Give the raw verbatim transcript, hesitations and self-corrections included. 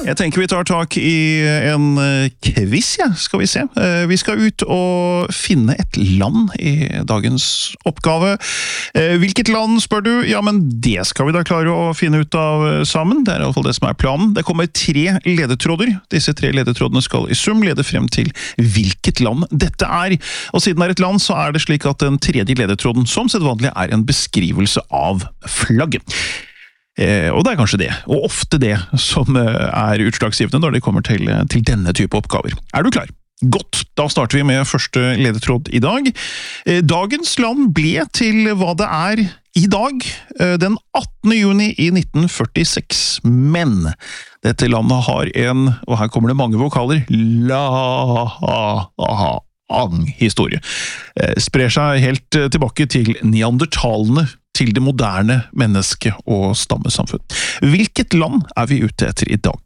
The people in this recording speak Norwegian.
Jeg tenker vi tar tak i en quiz, ja, skal vi se. Vi skal ut og finne et land i dagens oppgave. Hvilket land, spør du? Ja, men det skal vi da klare å finne ut av sammen. Det er i hvert fall det som er planen. Det kommer tre ledetråder. Disse tre ledetrådene skal i sum lede frem til hvilket land dette er. Og siden det er et land, så er det slik at den tredje ledetråden som sedvanlig er en beskrivelse av flagget. Eh, og det er kanskje det, og ofte det, som er utslagsgivende når det kommer til, til denne type oppgaver. Er du klar? Godt, da starter vi med første ledetråd i dag. Eh, dagens land ble til hva det er i dag, eh, den attende juni i nitten førtiseks. Men dette landet har en, og her kommer det mange vokaler, la-ha-ha. Ang-historie. Sprer seg helt tilbake til neandertalene, til det moderne menneske- og stammesamfunn. Hvilket land er vi ute etter i dag?